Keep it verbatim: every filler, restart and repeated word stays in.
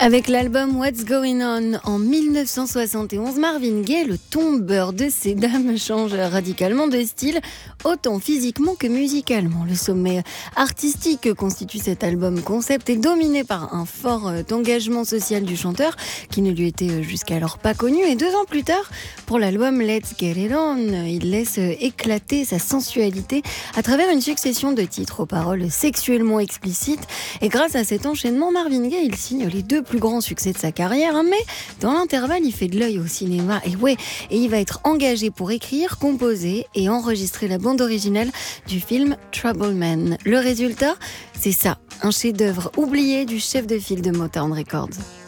Avec l'album What's Going On en mille neuf cent soixante et onze, Marvin Gaye, le tombeur de ces dames, change radicalement de style, autant physiquement que musicalement. Le sommet artistique que constitue cet album concept est dominé par un fort engagement social du chanteur qui ne lui était jusqu'alors pas connu. Et deux ans plus tard, pour l'album Let's Get It On, il laisse éclater sa sensualité à travers une succession de titres aux paroles sexuellement explicites. Et grâce à cet enchaînement, Marvin Gaye, il signe les deux plus grands succès de sa carrière, mais dans l'intervalle, il fait de l'œil au cinéma. Et ouais, et il va être engagé pour écrire, composer et enregistrer la bande originale du film Trouble Man. Le résultat, c'est ça, un chef-d'œuvre oublié du chef de file de Motown Records.